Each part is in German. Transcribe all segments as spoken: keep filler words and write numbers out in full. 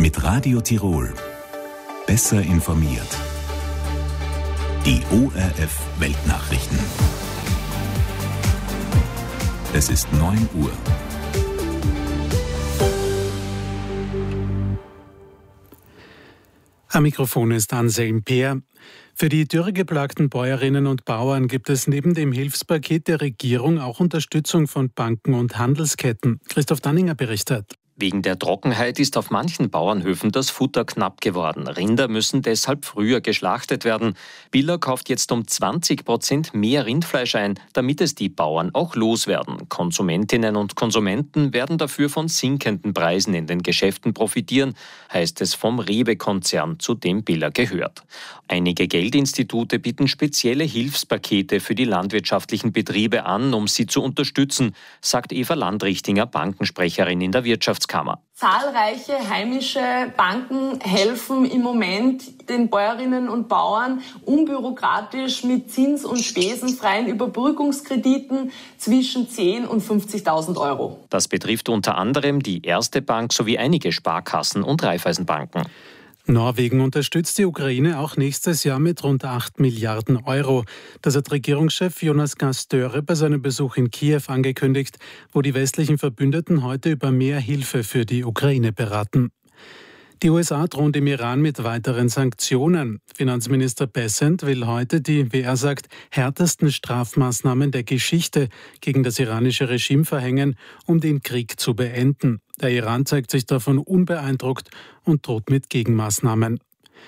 Mit Radio Tirol. Besser informiert. Die O R F Weltnachrichten. Es ist neun Uhr. Am Mikrofon ist Anselm Peer. Für die dürregeplagten Bäuerinnen und Bauern gibt es neben dem Hilfspaket der Regierung auch Unterstützung von Banken und Handelsketten. Christoph Danninger berichtet. Wegen der Trockenheit ist auf manchen Bauernhöfen das Futter knapp geworden. Rinder müssen deshalb früher geschlachtet werden. Billa kauft jetzt um zwanzig Prozent mehr Rindfleisch ein, damit es die Bauern auch loswerden. Konsumentinnen und Konsumenten werden dafür von sinkenden Preisen in den Geschäften profitieren, heißt es vom Rewe-Konzern, zu dem Billa gehört. Einige Geldinstitute bieten spezielle Hilfspakete für die landwirtschaftlichen Betriebe an, um sie zu unterstützen, sagt Eva Landrichtinger, Bankensprecherin in der Wirtschaftskammer. Zahlreiche heimische Banken helfen im Moment den Bäuerinnen und Bauern unbürokratisch mit zins- und spesenfreien Überbrückungskrediten zwischen zehntausend und fünfzigtausend Euro. Das betrifft unter anderem die Erste Bank sowie einige Sparkassen und Raiffeisenbanken. Norwegen unterstützt die Ukraine auch nächstes Jahr mit rund acht Milliarden Euro. Das hat Regierungschef Jonas Gahr Støre bei seinem Besuch in Kiew angekündigt, wo die westlichen Verbündeten heute über mehr Hilfe für die Ukraine beraten. Die U S A drohen dem Iran mit weiteren Sanktionen. Finanzminister Bessent will heute die, wie er sagt, härtesten Strafmaßnahmen der Geschichte gegen das iranische Regime verhängen, um den Krieg zu beenden. Der Iran zeigt sich davon unbeeindruckt und droht mit Gegenmaßnahmen.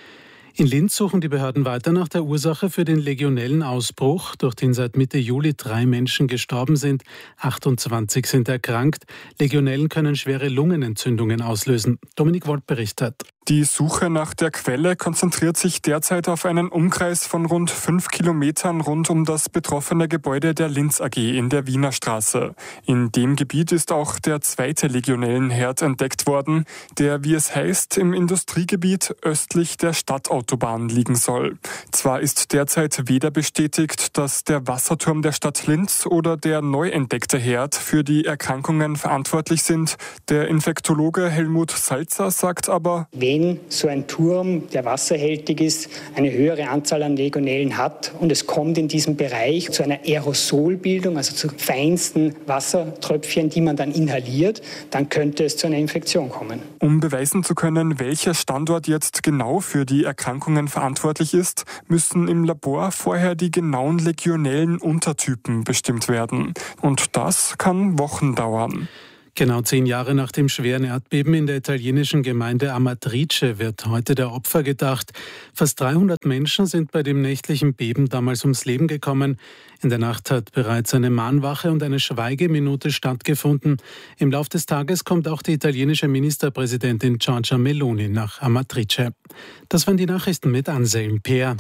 In Linz suchen die Behörden weiter nach der Ursache für den Legionellenausbruch, durch den seit Mitte Juli drei Menschen gestorben sind. achtundzwanzig sind erkrankt. Legionellen können schwere Lungenentzündungen auslösen. Dominik Wolt berichtet. Die Suche nach der Quelle konzentriert sich derzeit auf einen Umkreis von rund fünf Kilometern rund um das betroffene Gebäude der Linz A G in der Wiener Straße. In dem Gebiet ist auch der zweite Legionellenherd entdeckt worden, der, wie es heißt, im Industriegebiet östlich der Stadtautobahn liegen soll. Zwar ist derzeit weder bestätigt, dass der Wasserturm der Stadt Linz oder der neu entdeckte Herd für die Erkrankungen verantwortlich sind. Der Infektologe Helmut Salzer sagt aber, wenn so ein Turm, der wasserhältig ist, eine höhere Anzahl an Legionellen hat und es kommt in diesem Bereich zu einer Aerosolbildung, also zu feinsten Wassertröpfchen, die man dann inhaliert, dann könnte es zu einer Infektion kommen. Um beweisen zu können, welcher Standort jetzt genau für die Erkrankungen verantwortlich ist, müssen im Labor vorher die genauen legionellen Untertypen bestimmt werden. Und das kann Wochen dauern. Genau zehn Jahre nach dem schweren Erdbeben in der italienischen Gemeinde Amatrice wird heute der Opfer gedacht. Fast dreihundert Menschen sind bei dem nächtlichen Beben damals ums Leben gekommen. In der Nacht hat bereits eine Mahnwache und eine Schweigeminute stattgefunden. Im Lauf des Tages kommt auch die italienische Ministerpräsidentin Giorgia Meloni nach Amatrice. Das waren die Nachrichten mit Anselm Peer.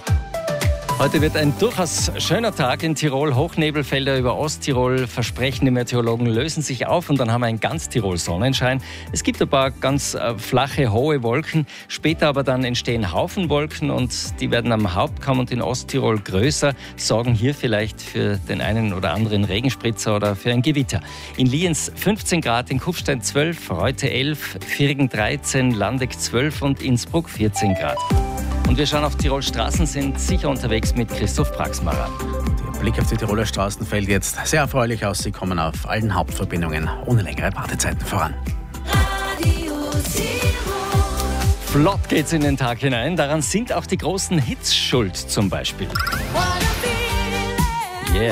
Heute wird ein durchaus schöner Tag in Tirol. Hochnebelfelder über Osttirol, versprechen die Meteorologen, lösen sich auf und dann haben wir in ganz Tirol Sonnenschein. Es gibt ein paar ganz äh, flache, hohe Wolken. Später aber dann entstehen Haufenwolken und die werden am Hauptkamm und in Osttirol größer, sorgen hier vielleicht für den einen oder anderen Regenspritzer oder für ein Gewitter. In Lienz fünfzehn Grad, in Kufstein zwölf, Reute elf, Viergen dreizehn, Landeck zwölf und Innsbruck vierzehn Grad. Und wir schauen auf Tirol Straßen, sind sicher unterwegs mit Christoph Praxmarer. Der Blick auf die Tiroler Straßen fällt jetzt sehr erfreulich aus. Sie kommen auf allen Hauptverbindungen ohne längere Wartezeiten voran. Radio Flott geht's in den Tag hinein. Daran sind auch die großen Hits schuld, zum Beispiel. Yeah.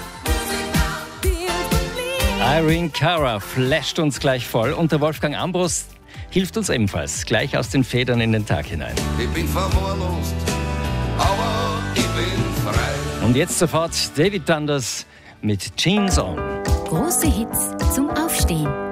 Irene Cara flasht uns gleich voll und der Wolfgang Ambros hilft uns ebenfalls gleich aus den Federn in den Tag hinein. Ich bin verwahrlost, aber ich bin frei. Und jetzt sofort David Thunders mit Jeans On. Große Hits zum Aufstehen.